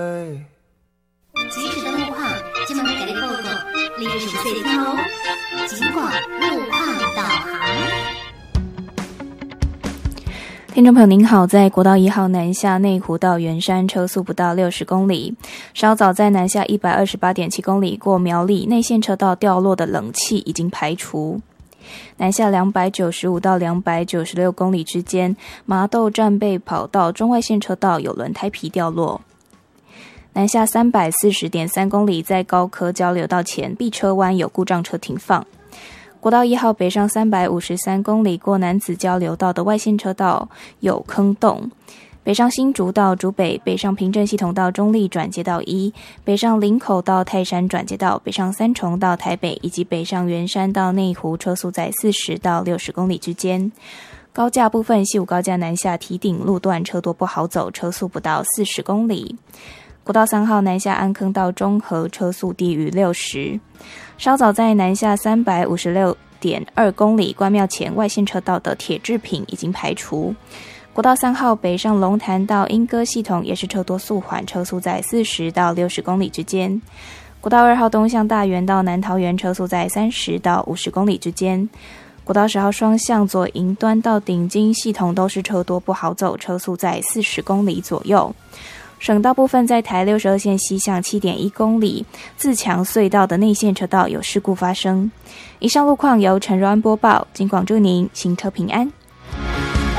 即时的路况，今晚给你报告，你要详细听哦。尽管路况导航。 听众朋友您好，在国道1号南下内湖到圆山车速不到60公里，稍早在南下 128.7 公里过苗栗内线车道掉落的冷气已经排除。南下295到296公里之间，麻豆战备跑道中外线车道有轮胎皮掉落。南下340.3公里，在高科交流道前 B 车弯有故障车停放。国道1号北上353公里过南子交流道的外线车道有坑洞，北上新竹到竹北，北上平镇系统到中立转接道1，北上林口到泰山转接道，北上三重到台北，以及北上圆山到内湖车速在40到60公里之间。高架部分，西武高架南下堤顶路段车多不好走，车速不到40公里。国道3号南下安坑到中和，车速低于60。稍早在南下356.2公里关庙前外线车道的铁制品已经排除。国道3号北上龙潭到莺歌系统也是车多速缓，车速在40到60公里之间。国道2号东向大园到南桃园车速在30到50公里之间。国道10号双向左营端到顶金系统都是车多不好走，车速在40公里左右。省道部分在台62线西向 7.1 公里自强隧道的内线车道有事故发生。以上路况由陈若安播报，警广祝您行车平安。